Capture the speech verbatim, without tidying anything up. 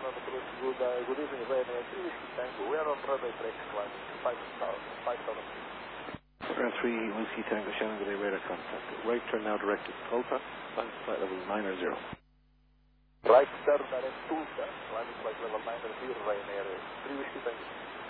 on the good, good, uh, good evening, Ryanair three Whiskey Tango. We are on runway three X climbing five thousand feet. Air three Whiskey Tango, Shannon, good day, radar contact. Right turn now directed Tulsa, flight level nine or zero. Right turn direct Tulsa, climbing flight level nine or zero, Ryanair three Whiskey Tango.